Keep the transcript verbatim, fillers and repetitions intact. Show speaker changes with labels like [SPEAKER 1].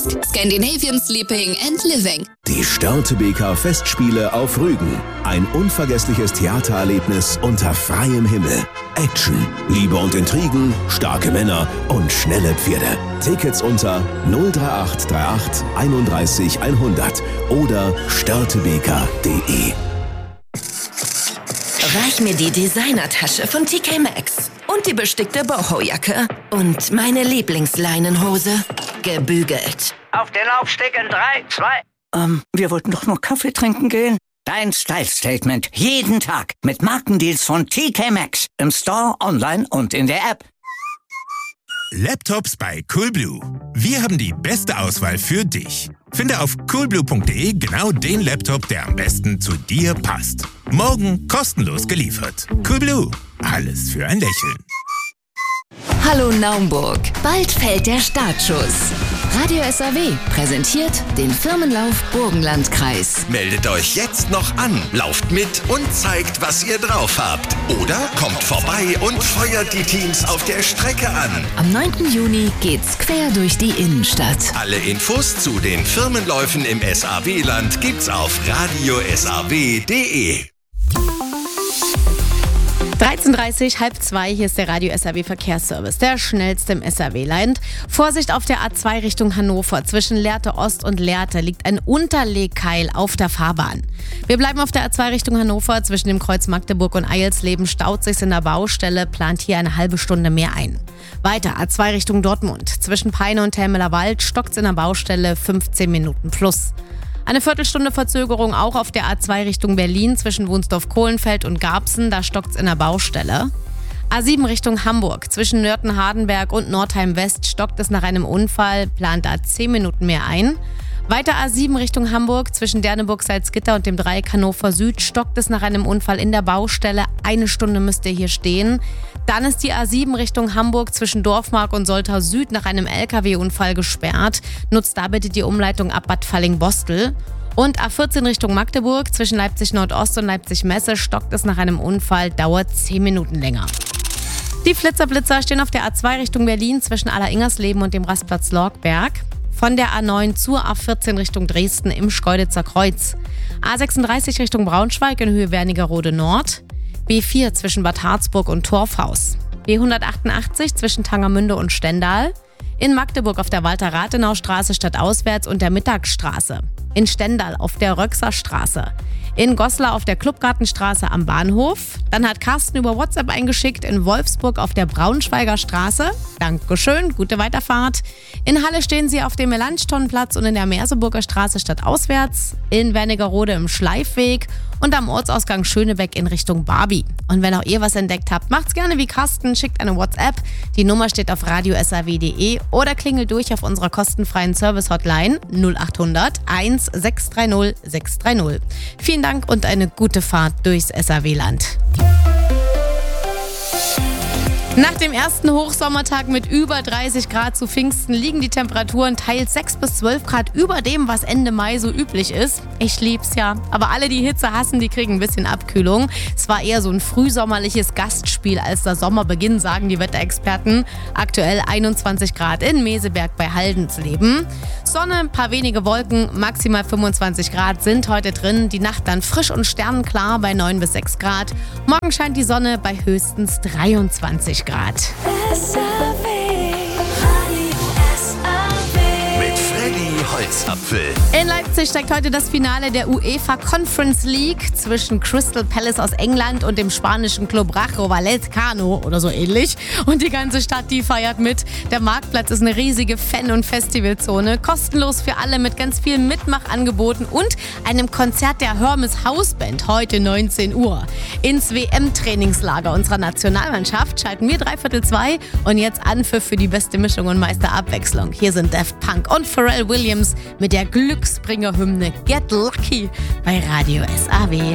[SPEAKER 1] Scandinavian Sleeping and Living.
[SPEAKER 2] Die Störtebeker Festspiele auf Rügen. Ein unvergessliches Theatererlebnis unter freiem Himmel. Action, Liebe und Intrigen, starke Männer und schnelle Pferde. Tickets unter null drei acht drei acht einunddreißig hundert oder störtebeker punkt de.
[SPEAKER 3] Reich mir die Designertasche von T K Maxx und die bestickte Boho-Jacke und meine Lieblingsleinenhose, gebügelt.
[SPEAKER 4] Auf den Laufsteg in drei, zwei.
[SPEAKER 5] Ähm, wir wollten doch nur Kaffee trinken gehen. Dein Style-Statement jeden Tag mit Markendeals von T K Maxx. Im Store, online und in der App.
[SPEAKER 6] Laptops bei Coolblue. Wir haben die beste Auswahl für dich. Finde auf coolblue punkt de genau den Laptop, der am besten zu dir passt. Morgen kostenlos geliefert. Coolblue. Alles für ein Lächeln.
[SPEAKER 1] Hallo Naumburg. Bald fällt der Startschuss. Radio S A W präsentiert den Firmenlauf Burgenlandkreis.
[SPEAKER 7] Meldet euch jetzt noch an, lauft mit und zeigt, was ihr drauf habt. Oder kommt vorbei und feuert die Teams auf der Strecke an.
[SPEAKER 1] Am neunten Juni geht's quer durch die Innenstadt.
[SPEAKER 7] Alle Infos zu den Firmenläufen im S A W-Land gibt's auf radio s a w punkt de.
[SPEAKER 8] dreizehn Uhr dreißig, halb zwei, hier ist der Radio S A W Verkehrsservice, der schnellste im S A W-Land. Vorsicht auf der A zwei Richtung Hannover. Zwischen Lehrte Ost und Lehrte liegt ein Unterlegkeil auf der Fahrbahn. Wir bleiben auf der A zwei Richtung Hannover. Zwischen dem Kreuz Magdeburg und Eilsleben staut sich's in der Baustelle, plant hier eine halbe Stunde mehr ein. Weiter A zwei Richtung Dortmund. Zwischen Peine und Telmeler Wald stockt's in der Baustelle, fünfzehn Minuten plus. Eine Viertelstunde Verzögerung auch auf der A zwei Richtung Berlin zwischen Wunsdorf-Kohlenfeld und Garbsen, da stockt's in der Baustelle. A sieben Richtung Hamburg, zwischen Nörten-Hardenberg und Nordheim-West stockt es nach einem Unfall, plant da zehn Minuten mehr ein. Weiter A sieben Richtung Hamburg, zwischen Derneburg-Salzgitter und dem Dreieck Hannover Süd stockt es nach einem Unfall in der Baustelle, eine Stunde müsst ihr hier stehen. Dann ist die A sieben Richtung Hamburg zwischen Dorfmark und Soltau Süd nach einem L K W-Unfall gesperrt. Nutzt da bitte die Umleitung ab Bad Falling-Bostel. Und A vierzehn Richtung Magdeburg zwischen Leipzig Nordost und Leipzig Messe stockt es nach einem Unfall, dauert zehn Minuten länger. Die Flitzer-Blitzer stehen auf der A zwei Richtung Berlin zwischen Aller-Ingersleben und dem Rastplatz Lorgberg. Von der A neun zur A vierzehn Richtung Dresden im Schkeuditzer Kreuz. A sechsunddreißig Richtung Braunschweig in Höhe Wernigerode Nord. B vier zwischen Bad Harzburg und Torfhaus. B hundertachtundachtzig zwischen Tangermünde und Stendal. In Magdeburg auf der Walter-Rathenau-Straße stadtauswärts und der Mittagsstraße. In Stendal auf der Röxerstraße. In Goslar auf der Klubgartenstraße am Bahnhof. Dann hat Carsten über WhatsApp eingeschickt in Wolfsburg auf der Braunschweiger Straße. Dankeschön, gute Weiterfahrt. In Halle stehen sie auf dem Melanchtonnenplatz und in der Merseburger Straße stadtauswärts. In Wernigerode im Schleifweg und am Ortsausgang Schönebeck in Richtung Barbie. Und wenn auch ihr was entdeckt habt, macht's gerne wie Carsten, schickt eine WhatsApp. Die Nummer steht auf radio s a w punkt de oder klingelt durch auf unserer kostenfreien Service-Hotline null achthundert eins sechs drei null sechs drei null. Vielen Dank und eine gute Fahrt durchs S A W-Land. Nach dem ersten Hochsommertag mit über dreißig Grad zu Pfingsten liegen die Temperaturen teils sechs bis zwölf Grad über dem, was Ende Mai so üblich ist. Ich lieb's ja. Aber alle, die Hitze hassen, die kriegen ein bisschen Abkühlung. Es war eher so ein frühsommerliches Gastspiel als der Sommerbeginn, sagen die Wetterexperten. Aktuell einundzwanzig Grad in Meseberg bei Haldensleben. Sonne, ein paar wenige Wolken, maximal fünfundzwanzig Grad sind heute drin. Die Nacht dann frisch und sternenklar bei neun bis sechs Grad. Morgen scheint die Sonne bei höchstens dreiundzwanzig Grad.
[SPEAKER 7] S A W. Mit Freddy Holzapfel.
[SPEAKER 8] In Leipzig steigt heute das Finale der UEFA Conference League zwischen Crystal Palace aus England und dem spanischen Club Rayo Vallecano oder so ähnlich. Und die ganze Stadt, die feiert mit. Der Marktplatz ist eine riesige Fan- und Festivalzone. Kostenlos für alle mit ganz vielen Mitmachangeboten und einem Konzert der Hermes Hausband heute neunzehn Uhr. Ins W M-Trainingslager unserer Nationalmannschaft schalten wir dreiviertel zwei und jetzt Anpfiff für die beste Mischung und meiste Abwechslung. Hier sind Daft Punk und Pharrell Williams mit der Glücksbringer-Hymne Get Lucky bei Radio S A W.